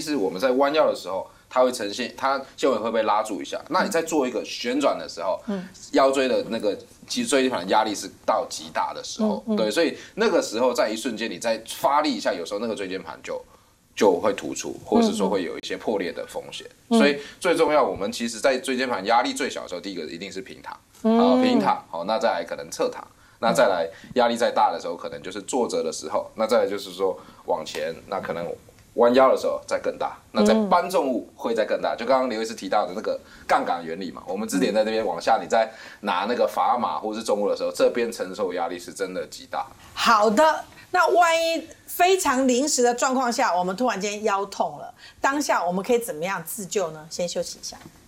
实我们在弯腰的时候，它会呈现它纤维会被拉住一下。那你在做一个旋转的时候，腰椎的那个脊椎盘压力是到极大的时候，对，所以那个时候在一瞬间你再发力一下，有时候那个椎间盘就会突出，或者是说会有一些破裂的风险。所以最重要，我们其实在椎间盘压力最小的时候，第一个一定是平躺，好，平躺，好，那再来可能侧躺。那再来压力再大的时候，可能就是坐着的时候，那再来就是说往前，那可能弯腰的时候再更大，那在搬重物会再更大。就刚刚刘医师提到的那个杠杆原理嘛，我们支点在这边往下，你在拿那个砝码或是重物的时候，这边承受压力是真的极大。 好的，那万一非常临时的状况下，我们突然间腰痛了，当下我们可以怎么样自救呢？先休息一下。